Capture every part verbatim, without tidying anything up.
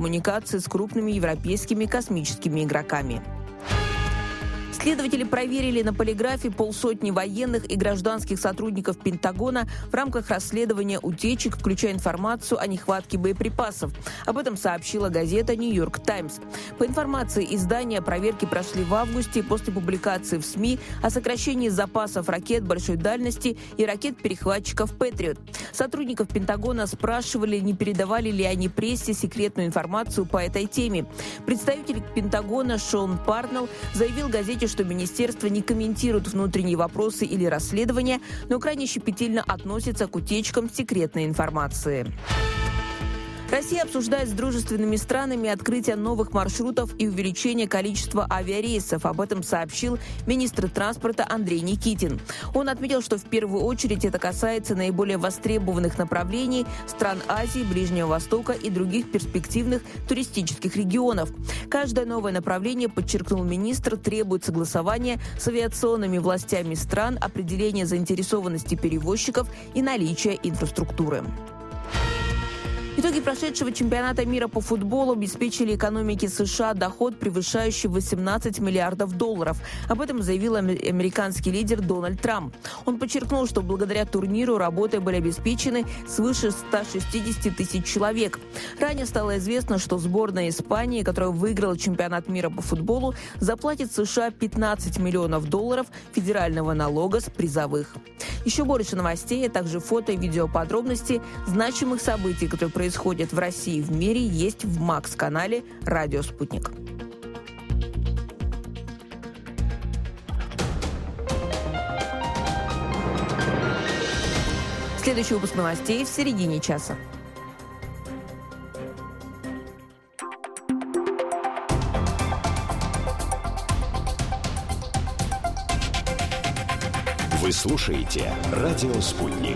коммуникации с крупными европейскими космическими игроками. Следователи проверили на полиграфе полсотни военных и гражданских сотрудников Пентагона в рамках расследования утечек, включая информацию о нехватке боеприпасов. Об этом сообщила газета «Нью-Йорк Таймс». По информации издания, проверки прошли в августе после публикации в СМИ о сокращении запасов ракет большой дальности и ракет-перехватчиков «Патриот». Сотрудников Пентагона спрашивали, не передавали ли они прессе секретную информацию по этой теме. Представитель Пентагона Шон Парнелл заявил газете, что министерство не комментирует внутренние вопросы или расследования, но крайне щепетильно относится к утечкам секретной информации. Россия обсуждает с дружественными странами открытие новых маршрутов и увеличение количества авиарейсов. Об этом сообщил министр транспорта Андрей Никитин. Он отметил, что в первую очередь это касается наиболее востребованных направлений стран Азии, Ближнего Востока и других перспективных туристических регионов. Каждое новое направление, подчеркнул министр, требует согласования с авиационными властями стран, определения заинтересованности перевозчиков и наличия инфраструктуры. Итоги прошедшего чемпионата мира по футболу обеспечили экономике США доход, превышающий восемнадцать миллиардов долларов. Об этом заявил американский лидер Дональд Трамп. Он подчеркнул, что благодаря турниру работой были обеспечены свыше ста шестидесяти тысяч человек. Ранее стало известно, что сборная Испании, которая выиграла чемпионат мира по футболу, заплатит США пятнадцать миллионов долларов федерального налога с призовых. Еще больше новостей, а также фото и видеоподробности значимых событий, которые происходят в России и в мире, есть в Макс-канале «Радио Спутник». Следующий выпуск новостей в середине часа. Вы слушаете «Радио Спутник».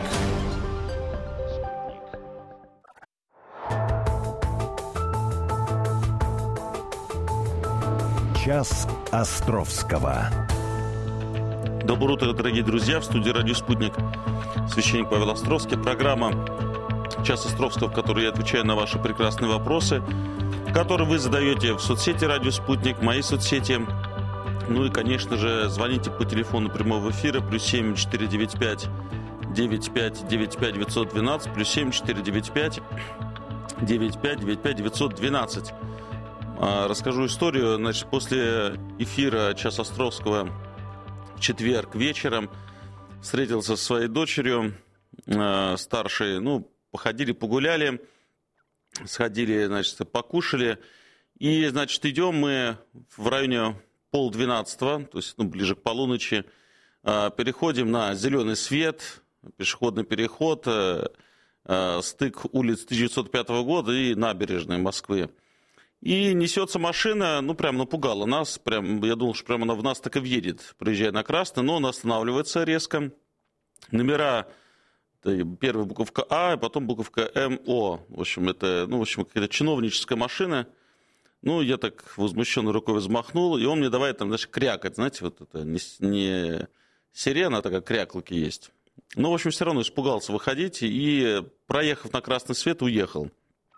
Час Островского. Доброе утро, дорогие друзья. В студии «Радио Спутник» священник Павел Островский. Программа «Час Островского», в которой я отвечаю на ваши прекрасные вопросы, которые вы задаете в соцсети «Радио Спутник», в моей соцсети. Ну и, конечно же, звоните по телефону прямого эфира плюс семь четыре девять пять девять пять девять пять девятьсот двенадцать, плюс семь четыре девять пять девять пять девять пять девятьсот двенадцать. Расскажу историю. Значит, после эфира «Час Островского» в четверг вечером встретился со своей дочерью э, старшей. Ну, походили, погуляли, сходили, значит, покушали. И, значит, идем мы в районе полдвенадцатого, то есть, ну, ближе к полуночи, э, переходим на зеленый свет, пешеходный переход, э, э, стык улиц тысяча девятьсот пятого года и набережной Москвы. И несется машина, ну, прям напугала нас. Прям, я думал, что прямо она в нас так и въедет, проезжая на красный, но он останавливается резко. Номера, первая буковка А, а потом буковка М О. В общем, это, ну, в общем, какая-то чиновническая машина. Ну, я так возмущенно рукой взмахнул, и он мне давай там, знаешь, крякать. Знаете, вот это не, не сирена, а такая кряклоки есть. Но, в общем, все равно испугался выходить, и, проехав на красный свет, уехал.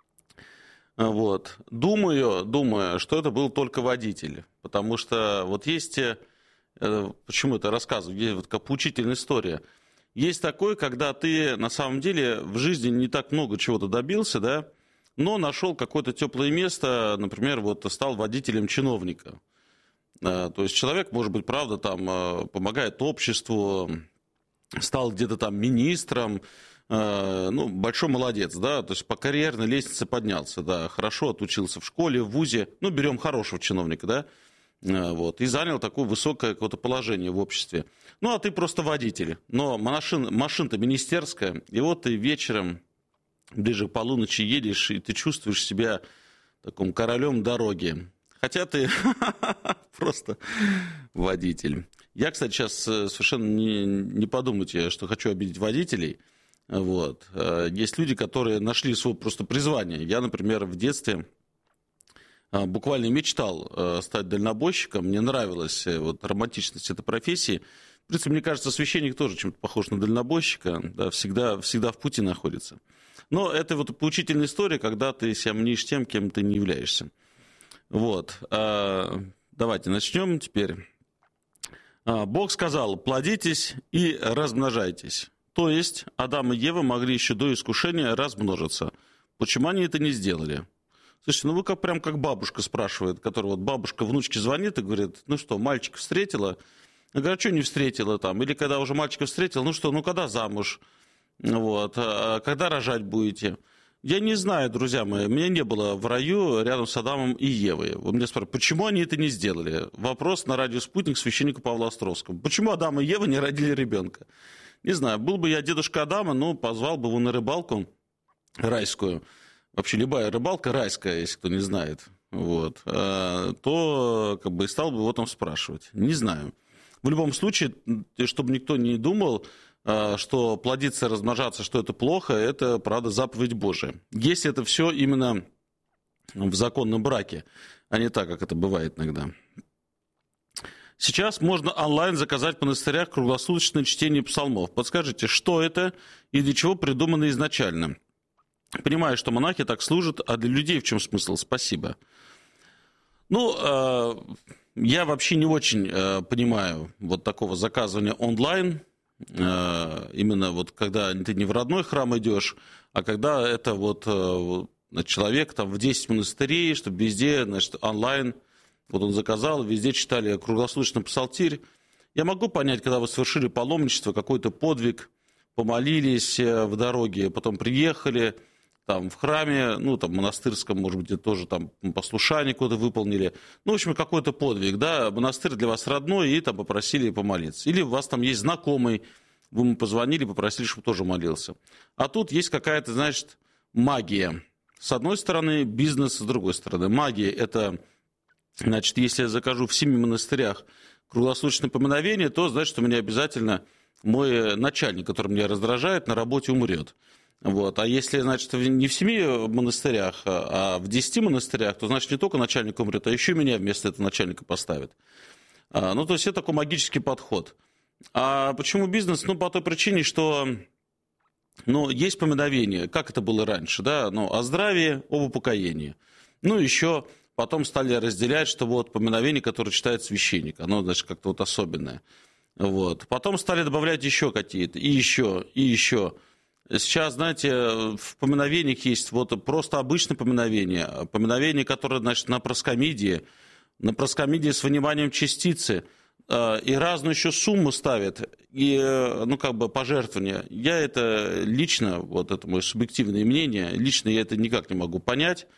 Вот. Думаю, думаю, что это был только водитель, потому что вот есть, почему это рассказываю, есть вот такая поучительная история. Есть такое, когда ты на самом деле в жизни не так много чего-то добился, да, но нашел какое-то теплое место, например, вот стал водителем чиновника. То есть человек, может быть, правда, там помогает обществу, стал где-то там министром, ну, большой молодец, да, то есть по карьерной лестнице поднялся, да, хорошо отучился в школе, в вузе, ну, берем хорошего чиновника, да, вот, и занял такое высокое какое-то положение в обществе. Ну, а ты просто водитель, но машин, машина-то министерская, и вот ты вечером, ближе к полуночи едешь, и ты чувствуешь себя таким королем дороги, хотя ты просто водитель. Я, кстати, сейчас совершенно не, не подумайте, что хочу обидеть водителей. Вот. Есть люди, которые нашли свое просто призвание. Я, например, в детстве буквально мечтал стать дальнобойщиком. Мне нравилась вот романтичность этой профессии. В принципе, мне кажется, священник тоже чем-то похож на дальнобойщика, да, всегда, всегда в пути находится. Но это вот поучительная история, когда ты себя мнишь тем, кем ты не являешься. Вот. Давайте начнем теперь. Бог сказал: плодитесь и размножайтесь. То есть Адам и Ева могли еще до искушения размножиться. Почему они это не сделали? Слушайте, ну вы как, прям как бабушка спрашивает, которая вот бабушка внучке звонит и говорит: ну что, мальчика встретила? Я говорю: а что не встретила там? Или когда уже мальчика встретила, ну что, ну когда замуж? Вот. А когда рожать будете? Я не знаю, друзья мои, меня не было в раю рядом с Адамом и Евой. Вот меня спрашивают, почему они это не сделали? Вопрос на радио «Спутник» священника Павла Островского. Почему Адам и Ева не родили ребенка? Не знаю, был бы я дедушка Адама, ну, позвал бы его на рыбалку райскую. Вообще любая рыбалка райская, если кто не знает. Вот. То как бы стал бы его там спрашивать. Не знаю. В любом случае, чтобы никто не думал, что плодиться, размножаться, что это плохо, это, правда, заповедь Божия. Если это все именно в законном браке, а не так, как это бывает иногда. Сейчас можно онлайн заказать в монастырях круглосуточное чтение псалмов. Подскажите, что это и для чего придумано изначально? Понимаю, что монахи так служат, а для людей в чем смысл? Спасибо. Ну, я вообще не очень понимаю вот такого заказывания онлайн. Именно вот когда ты не в родной храм идешь, а когда это вот человек там в десять монастырей, чтобы везде, значит, онлайн, вот он заказал, везде читали круглосуточный псалтирь. Я могу понять, когда вы совершили паломничество, какой-то подвиг, помолились в дороге, потом приехали, там в храме, ну там монастырском, может быть, тоже там послушание какое-то выполнили. Ну, в общем, какой-то подвиг, да, монастырь для вас родной, и там попросили помолиться. Или у вас там есть знакомый, вы ему позвонили, попросили, чтобы тоже молился. А тут есть какая-то, значит, магия. С одной стороны, бизнес, с другой стороны. Магия – это, значит, если я закажу в семи монастырях круглосуточное поминовение, то значит, что у меня обязательно мой начальник, который меня раздражает, на работе умрет. Вот. А если, значит, не в семи монастырях, а в десяти монастырях, то, значит, не только начальник умрет, а еще меня вместо этого начальника поставят. Ну, то есть это такой магический подход. А почему бизнес? Ну, по той причине, что ну, есть поминовение, как это было раньше, да, ну, о здравии, об упокоении. Ну, еще потом стали разделять, что вот поминовение, которое читает священник, оно, значит, как-то вот особенное. Вот. Потом стали добавлять еще какие-то, и еще, и еще. Сейчас, знаете, в поминовениях есть вот просто обычное поминовение, поминовение, которое, значит, на проскомидии, на проскомидии с выниманием частицы, и разную еще сумму ставят, и, ну, как бы пожертвования. Я это лично, вот это мое субъективное мнение, лично я это никак не могу понять.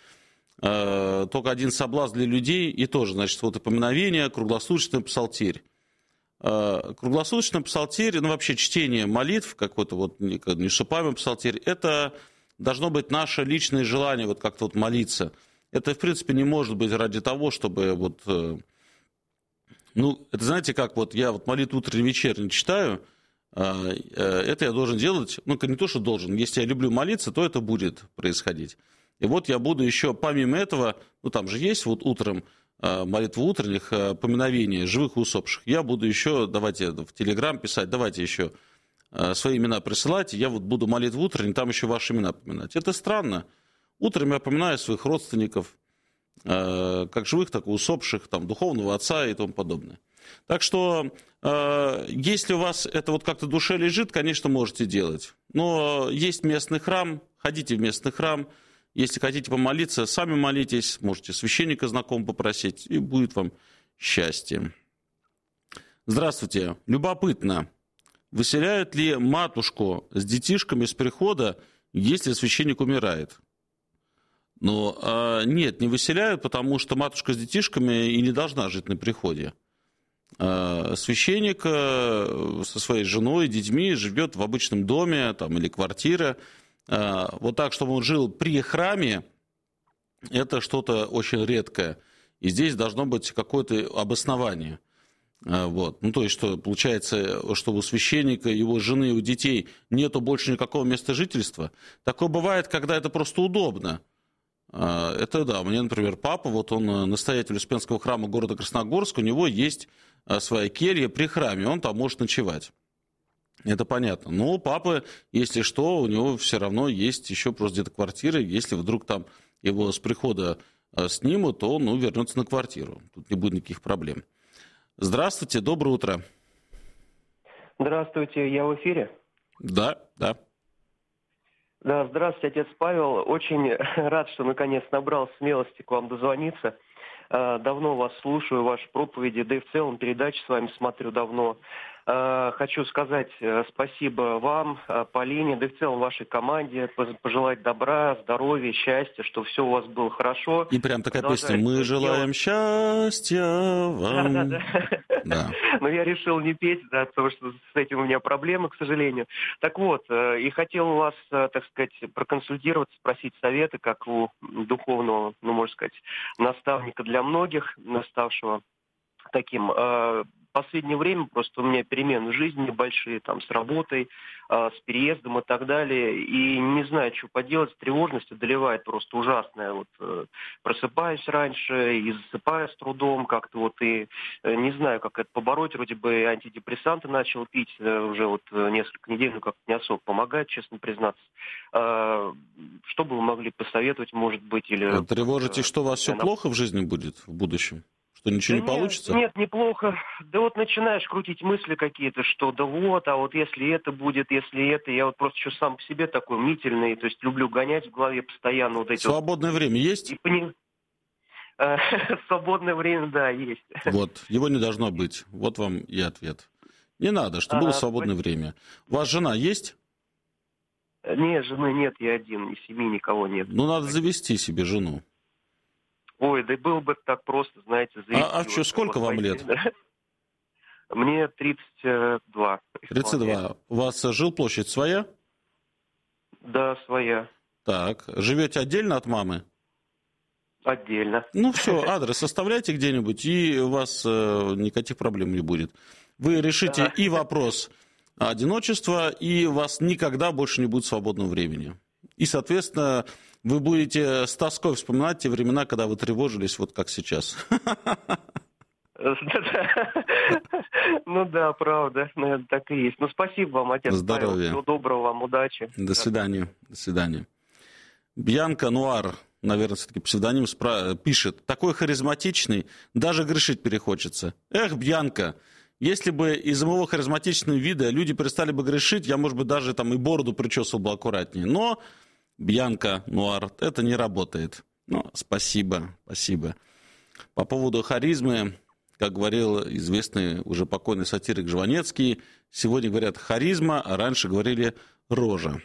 Только один соблазн для людей, и тоже, значит, вот и поминовение, круглосуточный псалтирь. Круглосуточный псалтирь, ну, вообще чтение молитв, какой-то вот неусыпаемый псалтирь, это должно быть наше личное желание вот как-то вот молиться. Это, в принципе, не может быть ради того, чтобы вот... Ну, это знаете, как вот я вот молитву утренней и вечерней читаю, это я должен делать, ну, не то, что должен, если я люблю молиться, то это будет происходить. И вот я буду еще, помимо этого, ну, там же есть вот утром, молитву утренних, поминовения живых и усопших. Я буду еще, давайте в Телеграм писать, давайте еще свои имена присылать, я вот буду молитву утренней, там еще ваши имена поминать. Это странно. Утром я поминаю своих родственников, как живых, так и усопших, там, духовного отца и тому подобное. Так что, если у вас это вот как-то в душе лежит, конечно, можете делать. Но есть местный храм, ходите в местный храм. Если хотите помолиться, сами молитесь, можете священника знакомого попросить, и будет вам счастье. Здравствуйте. Любопытно, выселяют ли матушку с детишками с прихода, если священник умирает? Ну, нет, не выселяют, потому что матушка с детишками и не должна жить на приходе. Священник со своей женой и детьми живет в обычном доме там, или квартире. Вот так, чтобы он жил при храме, это что-то очень редкое. И здесь должно быть какое-то обоснование. Вот. Ну, то есть, что получается, что у священника, его жены, у детей нету больше никакого места жительства. Такое бывает, когда это просто удобно. Это, да, у меня, например, папа, вот он настоятель Успенского храма города Красногорска, у него есть своя келья при храме, он там может ночевать. Это понятно. Но у папы, если что, у него все равно есть еще просто где-то квартира. Если вдруг там его с прихода снимут, то он ну, вернется на квартиру. Тут не будет никаких проблем. Здравствуйте, доброе утро. Здравствуйте, я в эфире? Да, да. Да, здравствуйте, отец Павел. Очень рад, что наконец набрал смелости к вам дозвониться. Давно вас слушаю, ваши проповеди, да и в целом передачи с вами смотрю давно. Хочу сказать спасибо вам, Полине, да и в целом вашей команде, пожелать добра, здоровья, счастья, чтобы все у вас было хорошо. И прям такая песня «Мы желаем счастья вам». Да, да, да. Да. Но я решил не петь, да, потому что с этим у меня проблемы, к сожалению. Так вот, и хотел у вас, так сказать, проконсультироваться, спросить советы, как у духовного, ну, можно сказать, наставника для многих, ставшего таким. В последнее время просто у меня перемены в жизни небольшие, там, с работой, э, с переездом и так далее. И не знаю, что поделать, тревожность одолевает просто ужасная. Вот, э, просыпаюсь раньше и засыпаю с трудом как-то вот. И э, не знаю, как это побороть. Вроде бы антидепрессанты начал пить э, уже вот несколько недель, но как-то не особо помогает, честно признаться. Э, что бы вы могли посоветовать, может быть? Или, тревожитесь, что у вас все на... плохо в жизни будет в будущем? Что ничего да не нет, получится? Нет, неплохо. Да вот начинаешь крутить мысли какие-то, что да вот, а вот если это будет, если это, я вот просто еще сам по себе такой мнительный, то есть люблю гонять в голове постоянно вот эти. Свободное вот... время есть? И пони... Свободное время, да, есть. Вот, его не должно быть. Вот вам и ответ. Не надо, чтобы было свободное время. У вас жена есть? Нет, жены нет, я один, из семьи никого нет. Ну, надо завести себе жену. Ой, да было бы так просто, знаете, завести. А, а что, сколько вам лет? Мне тридцать два. тридцать два. У вас жилплощадь своя? Да, своя. Так, живете отдельно от мамы? Отдельно. Ну все, адрес оставляйте где-нибудь, и у вас э, никаких проблем не будет. Вы решите да. и вопрос одиночества, и у вас никогда больше не будет свободного времени. И, соответственно, вы будете с тоской вспоминать те времена, когда вы тревожились, вот как сейчас. Ну да, правда, наверное, так и есть. Ну, спасибо вам, отец. Здоровья. Всего доброго вам, удачи. До свидания. До свидания. Бьянка Нуар, наверное, все-таки псевдоним, пишет. Такой харизматичный, даже грешить перехочется. Эх, Бьянка, если бы из-за моего харизматичного вида люди перестали бы грешить, я, может быть, даже там и бороду причесывал бы аккуратнее. Но, Бьянка Нуар, это не работает. Ну, спасибо, спасибо. По поводу харизмы, как говорил известный уже покойный сатирик Жванецкий, сегодня говорят харизма, а раньше говорили рожа.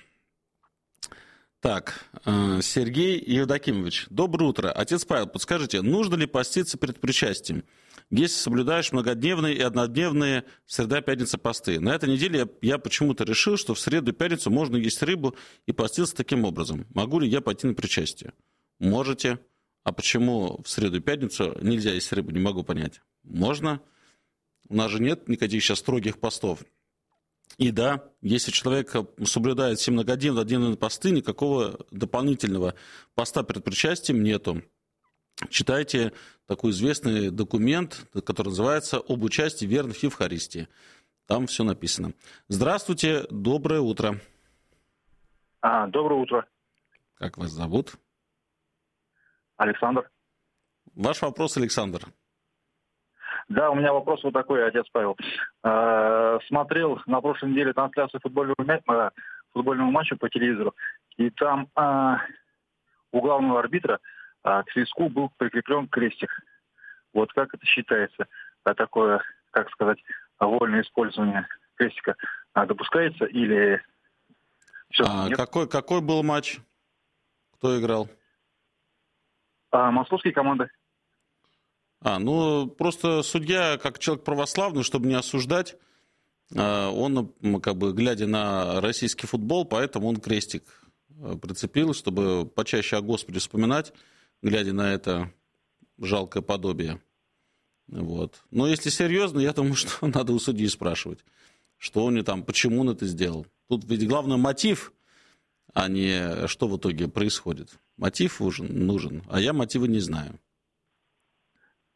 Так, Сергей Евдокимович, доброе утро. Отец Павел, подскажите, нужно ли поститься перед причастием, если соблюдаешь многодневные и однодневные среда-пятница посты? На этой неделе я, я почему-то решил, что в среду и пятницу можно есть рыбу и поститься таким образом. Могу ли я пойти на причастие? Можете. А почему в среду и пятницу нельзя есть рыбу, не могу понять. Можно. У нас же нет никаких сейчас строгих постов. И да, если человек соблюдает все многодневные, однодневные посты, никакого дополнительного поста перед причастием нету. Читайте такой известный документ, который называется «Об участии верных в Евхаристии». Там все написано. Здравствуйте, доброе утро. А, доброе утро. Как вас зовут? Александр. Ваш вопрос, Александр. Да, у меня вопрос вот такой, отец Павел. Э-э, смотрел на прошлой неделе трансляцию футбольного, футбольного матча по телевизору, и там э, у главного арбитра э, к свистку был прикреплен крестик. Вот как это считается? А такое, как сказать, вольное использование крестика допускается или... Все, а какой, какой был матч? Кто играл? А, московские команды. А, ну, просто судья, как человек православный, чтобы не осуждать, он, как бы, глядя на российский футбол, поэтому он крестик прицепил, чтобы почаще о Господе вспоминать, глядя на это жалкое подобие. Вот. Но если серьезно, я думаю, что надо у судьи спрашивать, что он там, почему он это сделал. Тут ведь главный мотив, а не что в итоге происходит. Мотив нужен, а я мотива не знаю.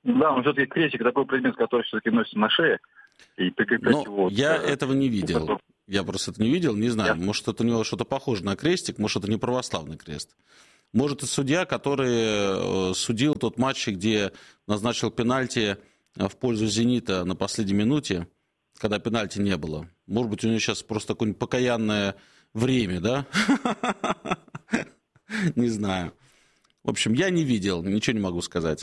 Да, но все-таки крестик такой предмет, который все-таки носится на шее. И прикреплять Но его... я э, этого не видел. Я просто это не видел, не знаю. Я... Может, это у него что-то похоже на крестик, может, это не православный крест. Может, это судья, который судил тот матч, где назначил пенальти в пользу «Зенита» на последней минуте, когда пенальти не было. Может быть, у него сейчас просто какое-нибудь покаянное время, да? Не знаю. В общем, я не видел, ничего не могу сказать.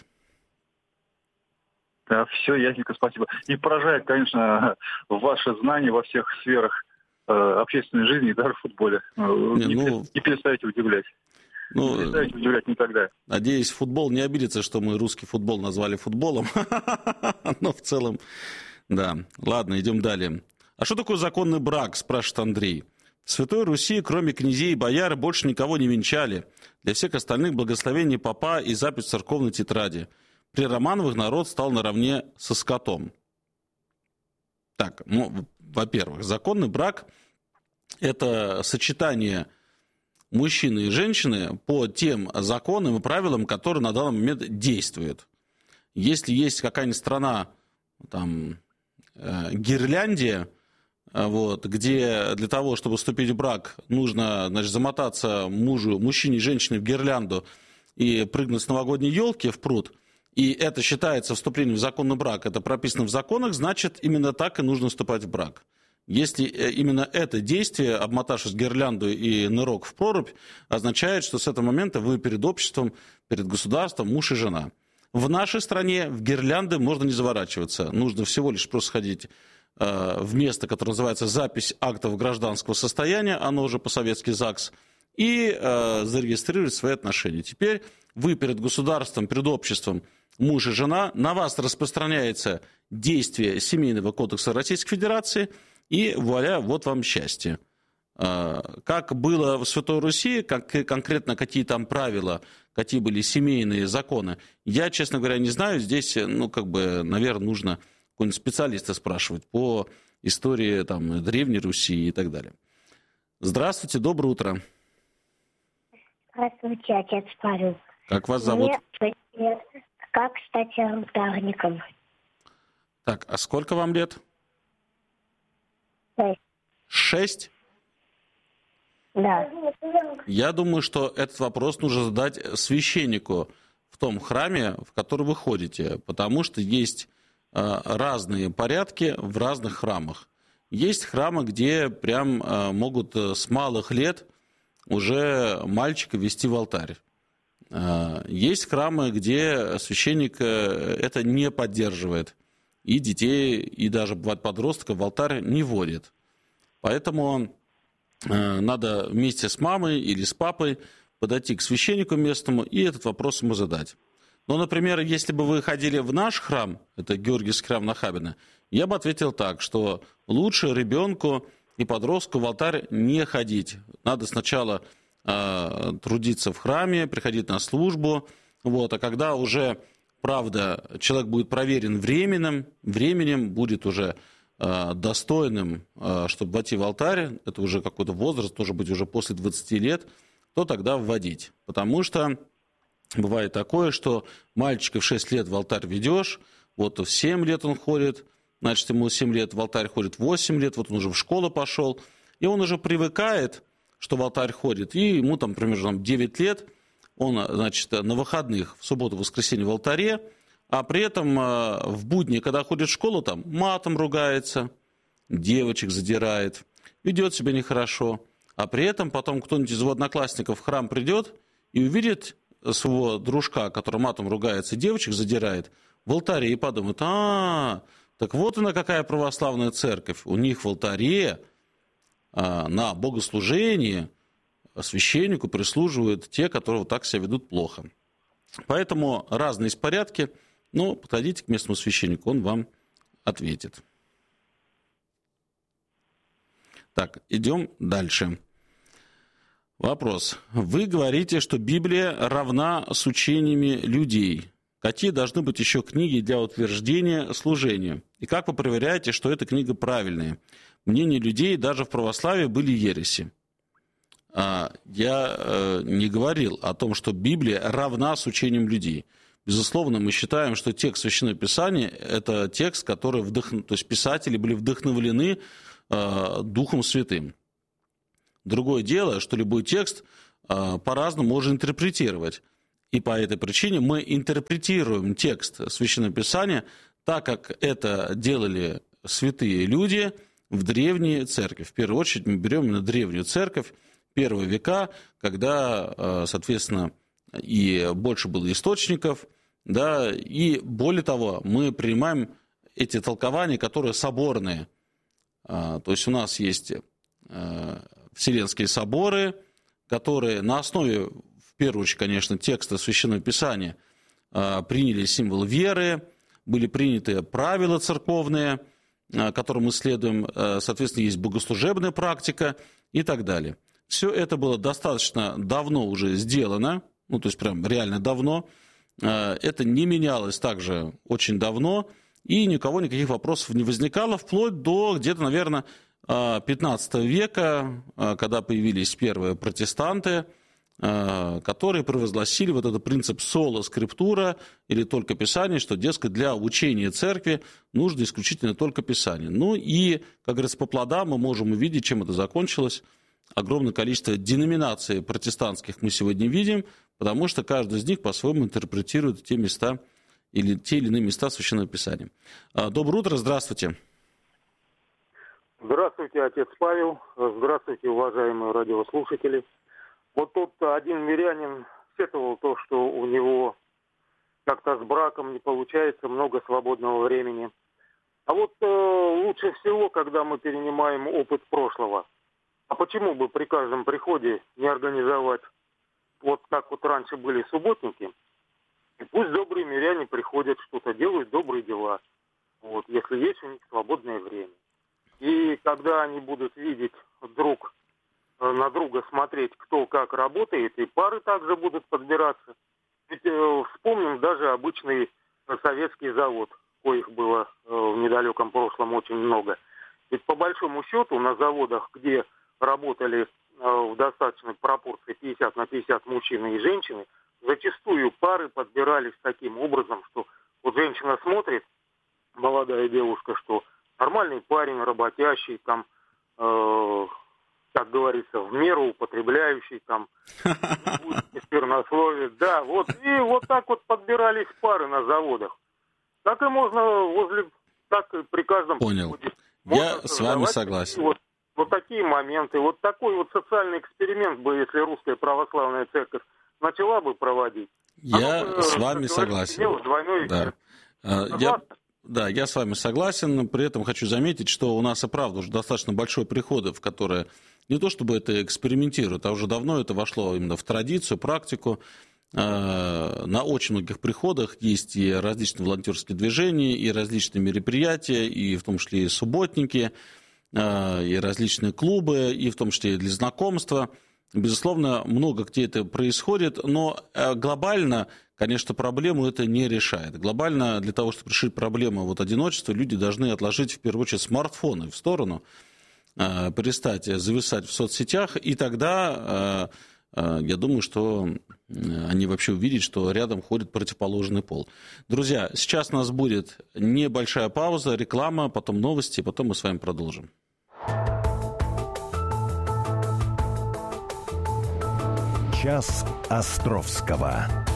Да, все, ясненько, спасибо. И поражает, конечно, ваше знание во всех сферах э, общественной жизни и даже в футболе. Не, не, ну, не перестаете удивлять. Ну, не перестаете удивлять никогда. Надеюсь, футбол не обидится, что мы русский футбол назвали футболом. Но в целом, да. Ладно, идем далее. А что такое законный брак, спрашивает Андрей. В Святой Руси, кроме князей и бояр, больше никого не венчали. Для всех остальных благословение попа и запись в церковной тетради. При Романовых народ стал наравне со скотом. Так, ну, во-первых, законный брак – это сочетание мужчины и женщины по тем законам и правилам, которые на данный момент действуют. Если есть какая-нибудь страна, там, э, Гирляндия, вот, где для того, чтобы вступить в брак, нужно, значит, замотаться мужу, мужчине и женщине в гирлянду и прыгнуть с новогодней елки в пруд, и это считается вступлением в законный брак, это прописано в законах, значит, именно так и нужно вступать в брак. Если именно это действие, обмотавшись гирлянду и нырок в прорубь, означает, что с этого момента вы перед обществом, перед государством муж и жена. В нашей стране в гирлянды можно не заворачиваться. Нужно всего лишь просто ходить э, в место, которое называется «Запись актов гражданского состояния», оно уже по-советски ЗАГС, и э, зарегистрировать свои отношения. Теперь вы перед государством, перед обществом муж и жена, на вас распространяется действие Семейного кодекса Российской Федерации, и вуаля, вот вам счастье. Как было в Святой Руси, как, конкретно какие там правила, какие были семейные законы, я, честно говоря, не знаю. Здесь, ну, как бы, наверное, нужно какого-нибудь специалиста спрашивать по истории там, Древней Руси и так далее. Здравствуйте, доброе утро. Здравствуйте, отец Павел. Как вас зовут? Мне, как стать алтарником? Так, а сколько вам лет? Шесть. Шесть? Да. Я думаю, что этот вопрос нужно задать священнику в том храме, в который вы ходите, потому что есть э, разные порядки в разных храмах. Есть храмы, где прям э, могут с малых лет уже мальчика вести в алтарь. Э, есть храмы, где священник э, это не поддерживает. И детей, и даже бывает подростков в алтарь не водит. Поэтому э, надо вместе с мамой или с папой подойти к священнику местному и этот вопрос ему задать. Но, например, если бы вы ходили в наш храм, это Георгиевский храм Нахабино, я бы ответил так, что лучше ребенку и подростку в алтарь не ходить. Надо сначала э, трудиться в храме, приходить на службу, вот, а когда уже... Правда, человек будет проверен временем, временем будет уже э, достойным, э, чтобы войти в алтарь, это уже какой-то возраст, тоже быть уже после двадцати лет, то тогда вводить. Потому что бывает такое, что мальчика в шесть лет в алтарь ведешь, вот в семь лет он ходит, значит, ему семь лет в алтарь ходит восемь лет, вот он уже в школу пошел, и он уже привыкает, что в алтарь ходит, и ему там примерно девять лет, он, значит, на выходных, в субботу, в воскресенье в алтаре, а при этом в будни, когда ходит в школу, там матом ругается, девочек задирает, ведет себя нехорошо. А при этом потом кто-нибудь из его одноклассников в храм придет и увидит своего дружка, который матом ругается, девочек задирает, в алтаре и подумает: а, так вот она какая православная церковь. У них в алтаре а, на богослужении священнику прислуживают те, которые вот так себя ведут плохо. Поэтому разные есть порядки, но подходите к местному священнику, он вам ответит. Так, идем дальше. Вопрос. Вы говорите, что Библия равна с учениями людей. Какие должны быть еще книги для утверждения служения? И как вы проверяете, что эта книга правильная? Мнения людей даже в православии были ереси. Я не говорил о том, что Библия равна с учением людей. Безусловно, мы считаем, что текст Священного Писания – это текст, который вдохн... то есть писатели были вдохновлены э, Духом Святым. Другое дело, что любой текст э, по-разному можно интерпретировать. И по этой причине мы интерпретируем текст Священного Писания так, как это делали святые люди в древней церкви. В первую очередь мы берем именно древнюю церковь, первые века, когда, соответственно, и больше было источников, да, и более того, мы принимаем эти толкования, которые соборные. То есть у нас есть Вселенские соборы, которые на основе, в первую очередь, конечно, текста Священного Писания приняли символ веры, были приняты правила церковные, которым мы следуем, соответственно, есть богослужебная практика и так далее. Все это было достаточно давно уже сделано, ну, то есть прям реально давно. Это не менялось также очень давно, и никого никаких вопросов не возникало, вплоть до где-то, наверное, пятнадцатого века, когда появились первые протестанты, которые провозгласили вот этот принцип соло скриптура, или только Писание, что, дескать, для учения церкви нужно исключительно только Писание. Ну и, как говорится, по плодам мы можем увидеть, чем это закончилось. Огромное количество деноминаций протестантских мы сегодня видим, потому что каждый из них по-своему интерпретирует те места или те или иные места Священного Писания. Доброе утро, здравствуйте. Здравствуйте, отец Павел. Здравствуйте, уважаемые радиослушатели. Вот тут один мирянин сетовал то, что у него как-то с браком не получается, много свободного времени. А вот э, лучше всего, когда мы перенимаем опыт прошлого. А почему бы при каждом приходе не организовать, вот как вот раньше были субботники, и пусть добрые миряне приходят, что-то делают, добрые дела, вот, если есть у них свободное время. И когда они будут видеть друг на друга, смотреть, кто как работает, и пары также будут подбираться. Ведь э, вспомним даже обычный советский завод, коих было э, в недалеком прошлом очень много. Ведь по большому счету на заводах, где работали э, в достаточной пропорции пятьдесят на пятьдесят мужчины и женщины, зачастую пары подбирались таким образом, что вот женщина смотрит, молодая девушка, что нормальный парень, работящий, там, э, как говорится, в меру употребляющий, там, не будет сквернословия. Да, вот, и вот так вот подбирались пары на заводах. Так и можно возле, так и при каждом... Понял. Я с вами согласен. Вот, вот такие моменты, вот такой вот социальный эксперимент бы, если Русская Православная Церковь начала бы проводить. Я оно, с вами согласен. Двойной да. Я, да, я с вами согласен. При этом хочу заметить, что у нас и правда уже достаточно большой приходов, которые не то чтобы это экспериментируют, а уже давно это вошло именно в традицию, практику. На очень многих приходах есть и различные волонтерские движения, и различные мероприятия, и в том числе и субботники, и различные клубы, и в том числе и для знакомства. Безусловно, много где это происходит, но глобально, конечно, проблему это не решает. Глобально для того, чтобы решить проблему вот одиночества, люди должны отложить в первую очередь смартфоны в сторону, перестать зависать в соцсетях, и тогда... Я думаю, что они вообще увидят, что рядом ходит противоположный пол. Друзья, сейчас у нас будет небольшая пауза, реклама, потом новости, потом мы с вами продолжим. Час Островского.